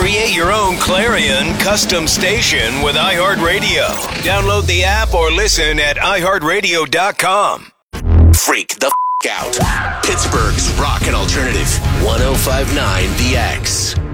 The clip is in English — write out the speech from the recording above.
Create your own Clarion custom station with iHeartRadio. Download the app or listen at iHeartRadio.com. Freak the out. Pittsburgh's Rock and Alternative 105.9 The X.